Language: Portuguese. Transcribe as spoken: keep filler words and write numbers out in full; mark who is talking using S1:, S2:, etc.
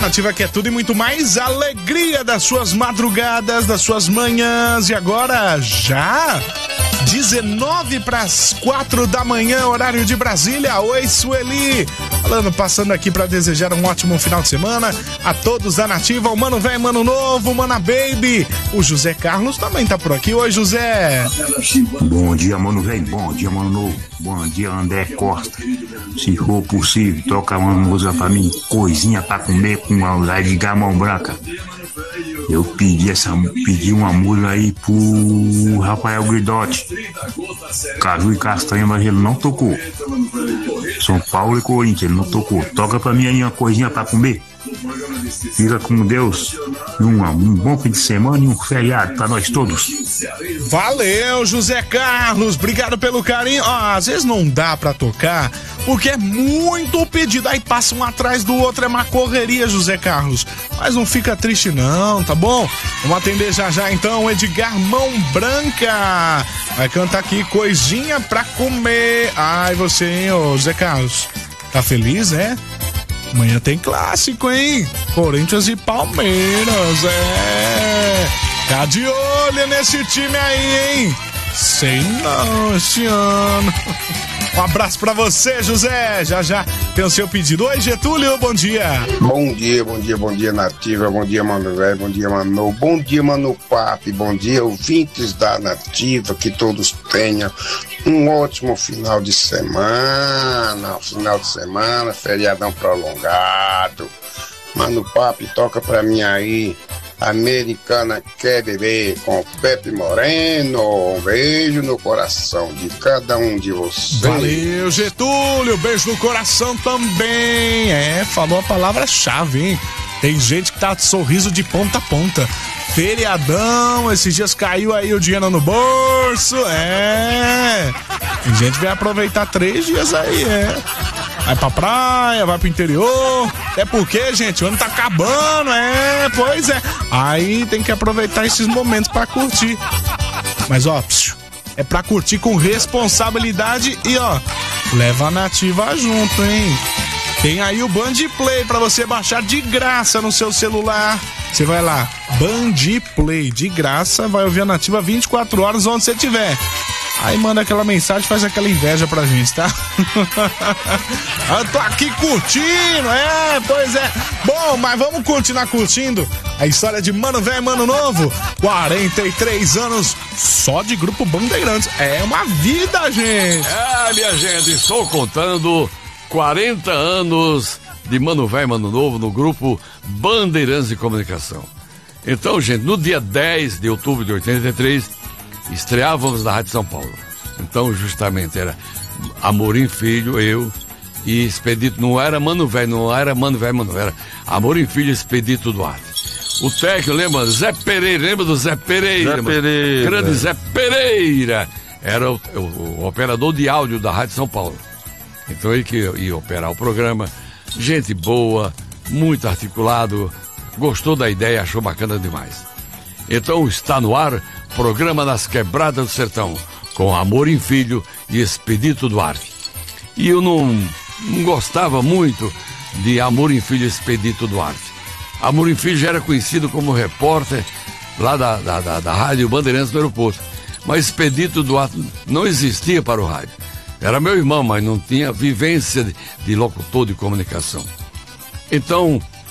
S1: Nativa, que é tudo e muito mais alegria das suas madrugadas, das suas manhãs. E agora já dezenove para as quatro da manhã, horário de Brasília. Oi, Sueli. Falando, passando aqui para desejar um ótimo final de semana a todos da Nativa, o Mano Velho, Mano Novo, Mana Baby. O José Carlos também tá por aqui. Oi, José.
S2: Bom dia, Mano Velho. Bom dia, Mano Novo. Bom dia, André Costa. Se for possível, toca uma música pra mim, coisinha pra comer com a de gamão branca. Eu pedi essa, pedi uma música aí pro Rafael Guidotti. Caju e Castanha, mas ele não tocou. São Paulo e Corinthians, ele não tocou. Toca pra mim aí uma coisinha pra comer. Fica com Deus. Um, um bom fim de semana e um feriado pra nós todos.
S1: Valeu, José Carlos. Obrigado pelo carinho. Ó, às vezes não dá pra tocar porque é muito pedido. Aí passa um atrás do outro, é uma correria, José Carlos. Mas não fica triste não, tá bom? Vamos atender já já então, Edgar Mão Branca. Vai cantar aqui, coisinha pra comer. Ai, você, hein, ô José Carlos. Tá feliz, é? Amanhã tem clássico, hein? Corinthians e Palmeiras, é. Tá de olho nesse time aí, hein? Sei não, esse ano. Um abraço pra você, José. Já já tem o seu pedido. Oi, Getúlio, bom dia.
S3: Bom dia, bom dia, bom dia, Nativa. Bom dia, Mano Velho. Bom dia, Mano. Bom dia, Mano Papi. Bom dia, ouvintes da Nativa. Que todos tenham um ótimo final de semana. Final de semana, feriadão prolongado. Mano Papi, toca pra mim aí. Americana Quer Beber com Pepe Moreno. Um beijo no coração de cada um de vocês.
S1: Valeu, Getúlio. Beijo no coração também. É, falou a palavra-chave, hein? Tem gente que tá de sorriso de ponta a ponta. Feriadão, esses dias caiu aí o dinheiro no bolso. É. Tem gente que vai aproveitar três dias aí, é. Vai pra praia, vai pro interior. É porque, gente, o ano tá acabando, é, pois é. Aí tem que aproveitar esses momentos pra curtir. Mas, ó, psiu, é pra curtir com responsabilidade e, ó, leva a Nativa junto, hein? Tem aí o Band Play pra você baixar de graça no seu celular. Você vai lá, Band Play, de graça, vai ouvir a Nativa vinte e quatro horas onde você estiver. Aí manda aquela mensagem, faz aquela inveja pra gente, tá? Eu tô aqui curtindo, é, pois é. Bom, mas vamos continuar curtindo a história de Mano Velho, Mano Novo. quarenta e três anos só de Grupo Bandeirantes. É uma vida, gente.
S4: É, minha gente, estou contando quarenta anos de Mano Velho, Mano Novo no Grupo Bandeirantes de Comunicação. Então, gente, no dia dez de outubro de oitenta e três, estreávamos na Rádio São Paulo. Então, justamente, era Amorim Filho, eu e Expedito. Não era Mano Velho, não era Mano Velho, Mano Velho. Era Amorim Filho e Expedito Duarte. O técnico, lembra? Zé Pereira, lembra do Zé Pereira?
S5: Zé Pereira.
S4: Grande Zé Pereira. Era o, o, o operador de áudio da Rádio São Paulo. Então, ele que ia operar o programa. Gente boa, muito articulado, gostou da ideia, achou bacana demais. Então, está no ar Programa nas Quebradas do Sertão, com Amorim Filho e Expedito Duarte. E eu não, não gostava muito de Amorim Filho e Expedito Duarte. Amorim Filho já era conhecido como repórter lá da, da, da, da Rádio Bandeirantes do aeroporto. Mas Expedito Duarte não existia para o rádio. Era meu irmão, mas não tinha vivência de, de locutor de comunicação. Então,